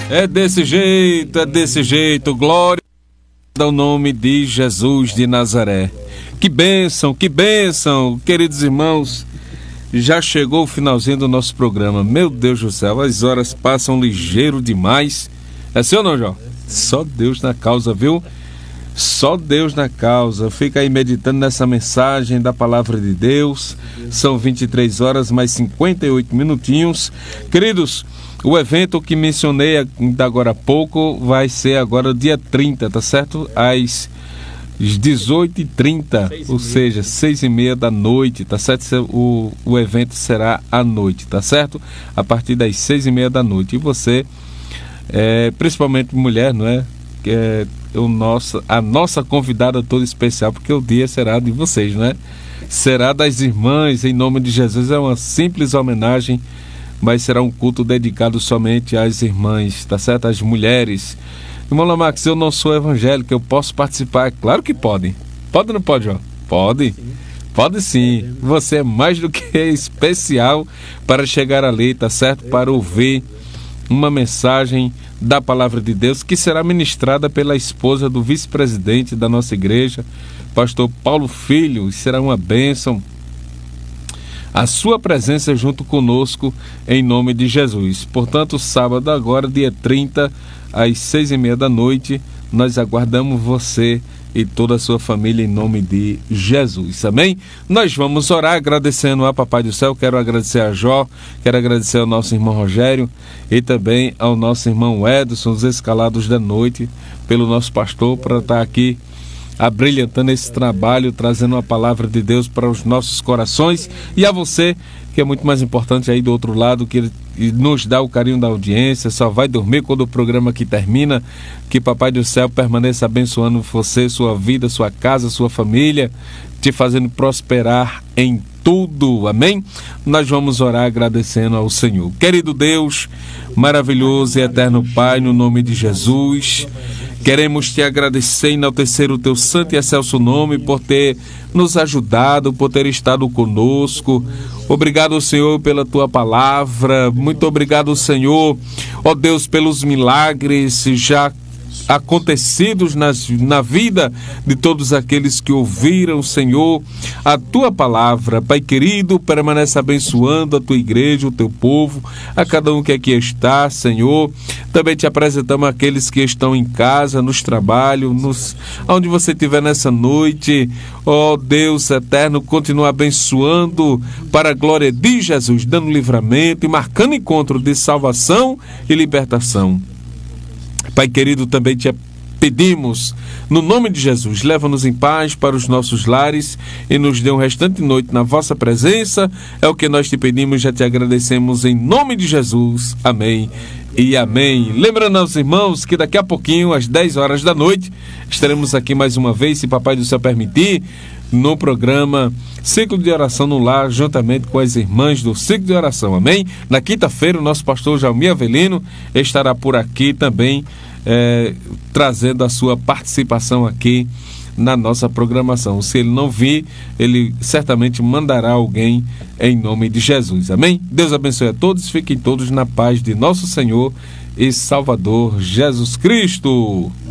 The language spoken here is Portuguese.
É desse jeito, glória ao nome de Jesus de Nazaré. Que bênção, queridos irmãos. Já chegou o finalzinho do nosso programa. Meu Deus do céu, as horas passam ligeiro demais. É assim ou não, João? Só Deus na causa, viu? Só Deus na causa. Fica aí meditando nessa mensagem da palavra de Deus. São 23 horas mais 58 minutinhos. Queridos, o evento que mencionei ainda agora há pouco vai ser agora dia 30, tá certo? Às 18h30, ou seja, 6h30 da noite, tá certo? O evento será à noite, tá certo? A partir das 6h30 da noite. E você, principalmente mulher, não é? Que é a nossa convidada toda especial, porque o dia será de vocês, não é? Será das irmãs, em nome de Jesus. É uma simples homenagem, mas será um culto dedicado somente às irmãs, tá certo? Às mulheres. Irmão Lamax, eu não sou evangélico, eu posso participar? Claro que podem. Pode ou não pode, João? Pode. Pode sim. Você é mais do que especial para chegar ali, tá certo? Para ouvir uma mensagem da palavra de Deus que será ministrada pela esposa do vice-presidente da nossa igreja, pastor Paulo Filho. Será uma bênção a sua presença junto conosco, em nome de Jesus. Portanto, sábado agora, dia 30, às 6h30 da noite, nós aguardamos você e toda a sua família em nome de Jesus, amém? Nós vamos orar agradecendo a Papai do Céu. Quero agradecer a Jó, quero agradecer ao nosso irmão Rogério e também ao nosso irmão Edson, os escalados da noite, pelo nosso pastor, para estar aqui abrilhantando esse trabalho, trazendo a palavra de Deus para os nossos corações, e a você, que é muito mais importante aí do outro lado, que nos dá o carinho da audiência, só vai dormir quando o programa aqui termina. Que Papai do Céu permaneça abençoando você, sua vida, sua casa, sua família, te fazendo prosperar em tudo, amém? Nós vamos orar agradecendo ao Senhor. Querido Deus, maravilhoso e eterno Pai, no nome de Jesus, queremos te agradecer e enaltecer o teu santo e excelso nome por ter nos ajudado, por ter estado conosco. Obrigado, Senhor, pela tua palavra. Muito obrigado, Senhor, ó Deus, pelos milagres já acontecidos na vida de todos aqueles que ouviram, Senhor, a tua palavra. Pai querido, permanece abençoando a tua igreja, o teu povo, a cada um que aqui está, Senhor. Também te apresentamos aqueles que estão em casa, nos trabalhos, onde você estiver nessa noite. Ó Deus eterno, continua abençoando para a glória de Jesus, dando livramento e marcando encontro de salvação e libertação. Pai querido, também te pedimos, no nome de Jesus, leva-nos em paz para os nossos lares e nos dê um restante noite na vossa presença. É o que nós te pedimos, já te agradecemos em nome de Jesus. Amém e amém. Lembrando aos irmãos que daqui a pouquinho, às 10 horas da noite, estaremos aqui mais uma vez, se Papai do Céu permitir, no programa Ciclo de Oração no Lar, juntamente com as irmãs do Ciclo de Oração, amém? Na quinta-feira, o nosso pastor Jaumir Avelino estará por aqui também, trazendo a sua participação aqui na nossa programação. Se ele não vir, ele certamente mandará alguém em nome de Jesus, amém? Deus abençoe a todos, fiquem todos na paz de nosso Senhor e Salvador Jesus Cristo.